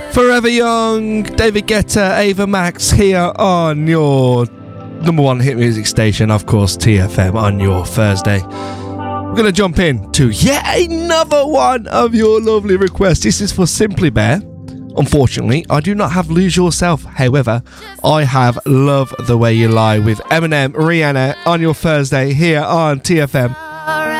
Forever Young, David Guetta, Ava Max here on your number one hit music station, of course, TFM, on your Thursday. We're going to jump in to yet another one of your lovely requests. This is for Simply Bare. Unfortunately, I do not have Lose Yourself. However, I have Love the Way You Lie with Eminem, Rihanna on your Thursday here on TFM.